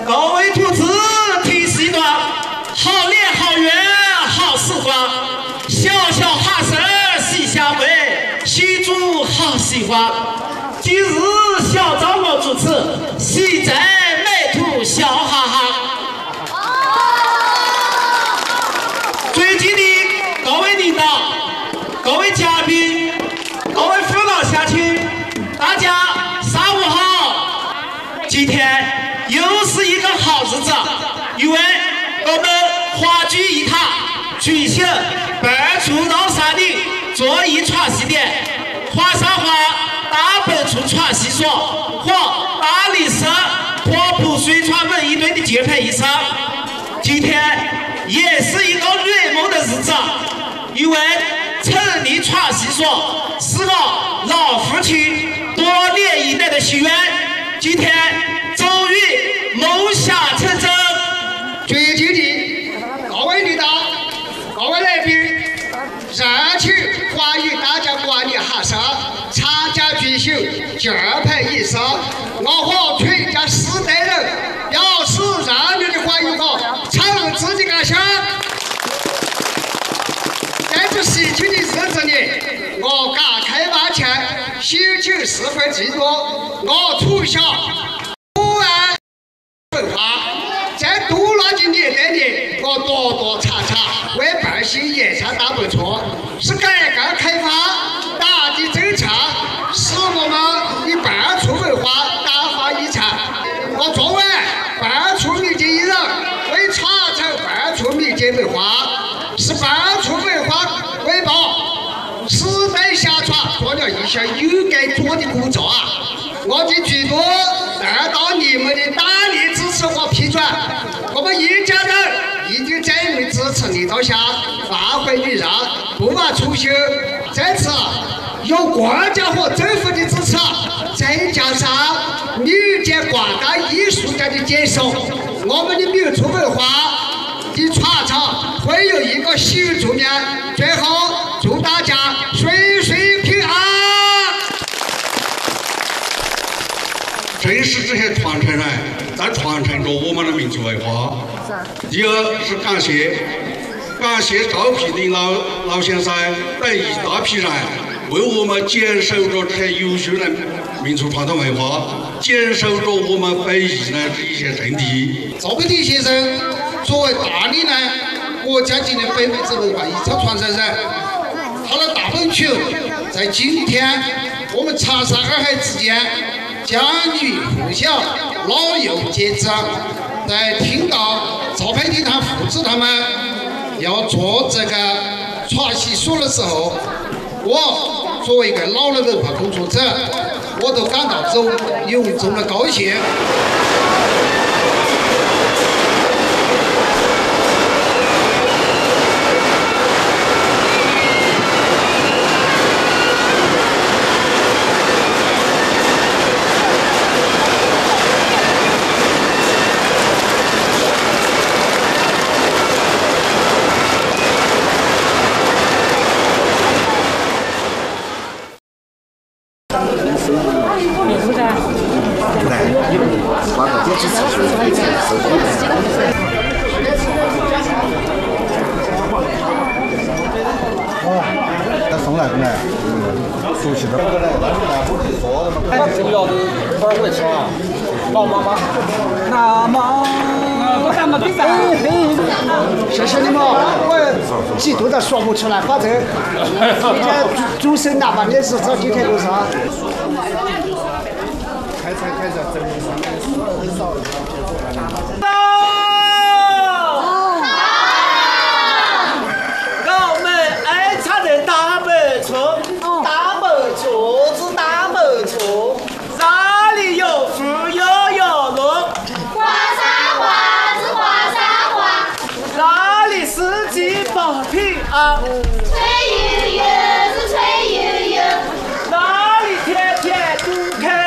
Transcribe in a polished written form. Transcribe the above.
各位同志听戏段，好脸好缘好时光，小小哈声喜相会，喜祝好喜欢。今日小张我主持，喜在美图笑哈哈。尊敬的各位领导、各位嘉宾、各位父老乡亲，大家上午好！今天又是一个好日子，因为我们话剧一堂举行伴出绕山岭作艺创戏点、华山话大本处创戏所和大理社波普水传文艺队的结配仪式。今天也是一个圆梦的日子，因为成立创戏所是我老父亲多年以来的心愿，今天终于梦想成真。 尊敬的各位领导、各位来宾，热情欢迎大家光临哈山参加举行结配仪式。我和全家4代人表示热烈的欢迎和诚挚的感谢。在这喜庆的日子里，我感慨万千，心情十分激动。我从小不爱文化，在读那的年代里，我躲躲藏藏，为百姓演唱大本错，是改革开放大的政策，使我们的伴出文化大放异彩。我作为伴出民间艺人，为传承伴出民间文化，是伴出文化瑰宝世代相传做了一些应该做的工作啊！我的举动得到你们的大力支持和批准，我们一家人一定在你们支持领导下发挥余热，不忘初心。在此有国家和政府的支持，再加上民间广大艺术家的坚守，我们的民族文化的传承会有一个新局面。最后，祝大家岁岁平安。 正是这些传承人在传承着我们的民族文化。第二是感谢赵皮林老先生等一大批人为我们坚守着这些优秀的民族传统文化，坚守着我们本意的一些阵地。 赵培林先生作为大理呢国家级的非物质文化遗产传承人，他的大本曲在今天我们长沙洱海之间家喻户晓，老幼皆知。在听到赵培林他父子他们要做这个传习所的时候，我作为一个老的文化工作者，我都感到由衷的高兴。 送来熟悉的。 主要的多少会吃啊？老妈妈， 那么我咱们比赛， 谢谢你们，我几度都说不出来，反正今天主审拿把的是这几天就是。 开车真的很少。